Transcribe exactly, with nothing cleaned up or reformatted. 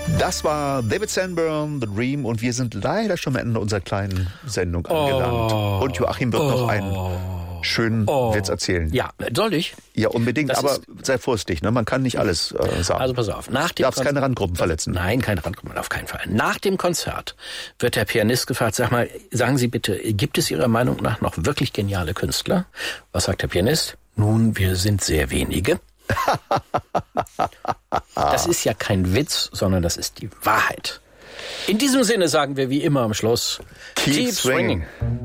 Das war David Sanborn, The Dream, und wir sind leider schon am Ende unserer kleinen Sendung angelangt. Oh. Und Joachim wird oh. noch einen schönen oh. Witz erzählen. Ja, soll ich? Ja, unbedingt, Das aber ist- sei vorsichtig, ne? Man kann nicht alles äh, sagen. Also pass auf. Nach Du dem darfst Konzert- keine Randgruppen verletzen. Nein, keine Randgruppen, auf keinen Fall. Nach dem Konzert wird der Pianist gefragt, sag mal, sagen Sie bitte, gibt es Ihrer Meinung nach noch wirklich geniale Künstler? Was sagt der Pianist? Nun, wir sind sehr wenige. Das ist ja kein Witz, sondern das ist die Wahrheit. In diesem Sinne sagen wir wie immer am Schluss, Keep swinging. swinging.